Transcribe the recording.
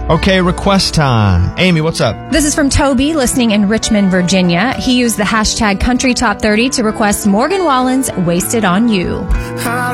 Okay, request time. Amy, what's up? This is from Toby, listening in Richmond, Virginia. He used the hashtag Country Top 30 to request Morgan Wallen's Wasted on You.